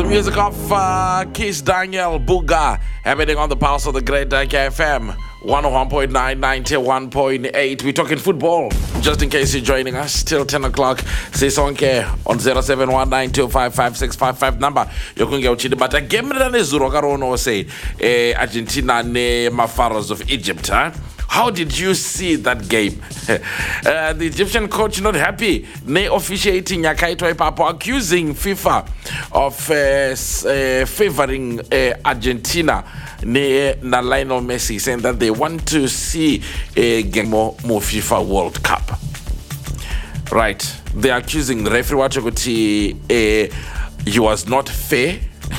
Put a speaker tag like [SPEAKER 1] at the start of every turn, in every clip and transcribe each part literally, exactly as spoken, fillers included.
[SPEAKER 1] music of uh, Kiss Daniel Buga happening on the pulse of the Great Dyke F M one oh one point nine, ninety-one point eight. We're talking football. Just in case you're joining us, till ten o'clock. Sisonke on zero seven one nine two five five six five five number. Yokunge uchidi but game rane zuro karono say eh, Argentina ne Mafaros of Egypt, huh? How did you see that game? uh, the Egyptian coach not happy. Ne officiating yakaitwa ipapo accusing FIFA of uh, uh, favoring uh, Argentina ne na Lionel Messi, saying that they want to see a game more, more FIFA World Cup. Right. They're accusing the referee Wachoguti uh, he was not fair.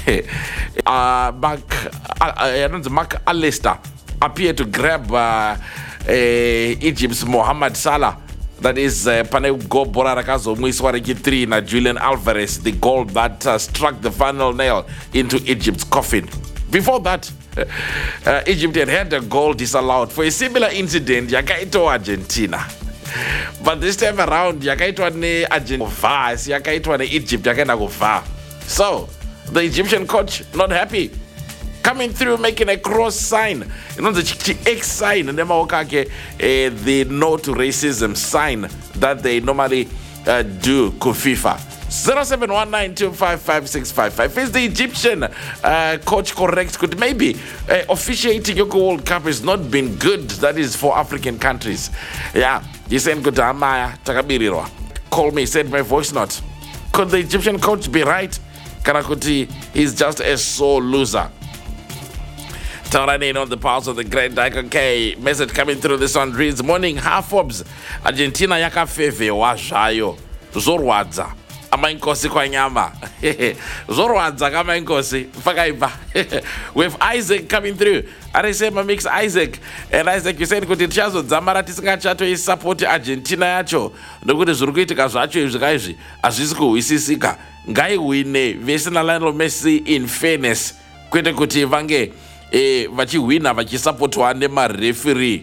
[SPEAKER 1] uh, Mark, uh, Mark Alistair appeared to grab uh, uh, Egypt's Mohamed Salah. That is uh, Pane go Borarakazo Mwiswariki three na Julian Alvarez, the goal that uh, struck the final nail into Egypt's coffin. Before that, uh, Egypt had had a goal disallowed for a similar incident yakaito Argentina. But this time around, yakaitwa ne Argentina, yakaitwa ne Egypt, yakaenda kufa. So, the Egyptian coach not happy. Coming through, making a cross sign, you know, the X sign, and then the no to racism sign that they normally uh, do to FIFA. zero seven one nine two five five six five five. Is the Egyptian uh, coach correct? Could maybe uh, officiating your World Cup has not been good? That is for African countries. Yeah, he said, "Good Amaya Takabiriro." Call me, send my voice note. Could the Egyptian coach be right? Karakuti is just a sore loser. Tauranin on the pulse of the Great Dyke. Okay, message coming through. This one reads, morning, half obs. Argentina yakafeve washayo. Zorwadza. Ama inkosi kwa nyama. Zorwadza kama inkosi. Fakaiba. With Isaac coming through. I say my mix Isaac. And Isaac, you said kuti chazo dzamara tisinga chato is support Argentina yacho. Ndokuti zurikuitika zvacho izvikaizi. Azvisi kuhwisisika. Ngai wine vesina Lionel Messi in fairness. Kwete kuti vange eh vachihwina vachisupportwa nemareferee.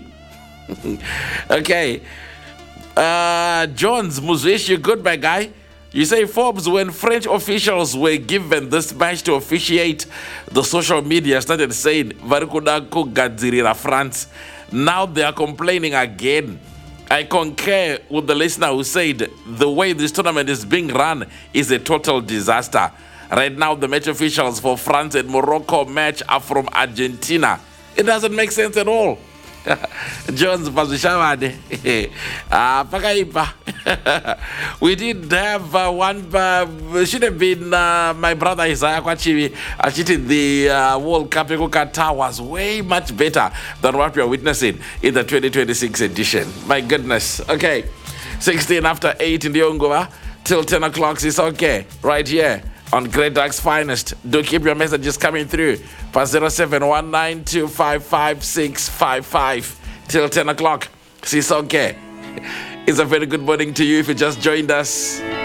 [SPEAKER 1] Okay. Uh, Jones Muzeshi, goodbye guy. You say Forbes, when French officials were given this match to officiate, the social media started saying Varikudaku Gadzirira France. Now they are complaining again. I concur with the listener who said the way this tournament is being run is a total disaster. Right now, the match officials for France and Morocco match are from Argentina. It doesn't make sense at all. Jones Bazushavade. Ah, Pakaipa. We did have uh, one, uh, should have been uh, my brother Isaiah Kwachivi. Actually, the uh, World Cup in Qatar was way much better than what we are witnessing in the twenty twenty-six edition. My goodness. Okay. sixteen after eight in the Ongova. Till ten o'clock is okay. Right here on Great Dyke's Finest. Do keep your messages coming through. For zero seven one nine two five five six five five. Till ten o'clock. It's okay. It's a very good morning to you if you just joined us.